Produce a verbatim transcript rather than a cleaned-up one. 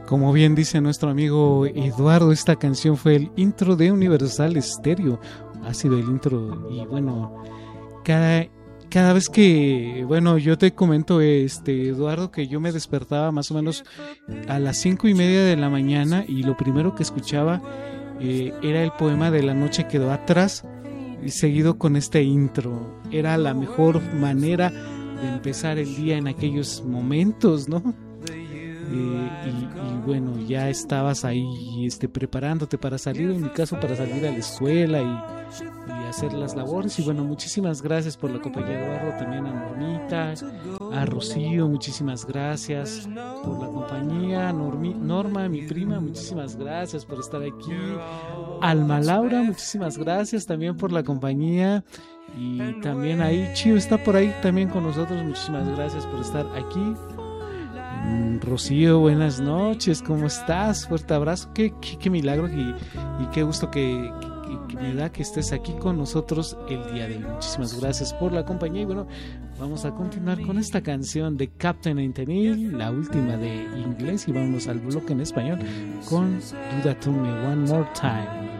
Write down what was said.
Como bien dice nuestro amigo Eduardo, esta canción fue el intro de Universal Stereo. Ha sido el intro y bueno, cada, cada vez que, bueno, yo te comento, este Eduardo, que yo me despertaba más o menos a las cinco y media de la mañana y lo primero que escuchaba eh, era el poema de La noche quedó atrás, y seguido con este intro. Era la mejor manera de empezar el día en aquellos momentos, ¿no? Eh, y, y bueno, ya estabas ahí este, preparándote para salir, en mi caso para salir a la escuela y, y hacer las labores. Y bueno, muchísimas gracias por la compañía, Eduardo, también a Normita, a Rocío, muchísimas gracias por la compañía. Normi, Norma, mi prima, muchísimas gracias por estar aquí. Alma Laura, muchísimas gracias también por la compañía. Y también ahí Chío está por ahí también con nosotros, muchísimas gracias por estar aquí. Rocío, buenas noches, ¿cómo estás? Fuerte abrazo, qué, qué, qué milagro y, y qué gusto que, que, que me da que estés aquí con nosotros el día de hoy. Muchísimas gracias por la compañía y bueno, vamos a continuar con esta canción de Captain Anthony, la última de inglés, y vamos al bloque en español con Do That To Me One More Time.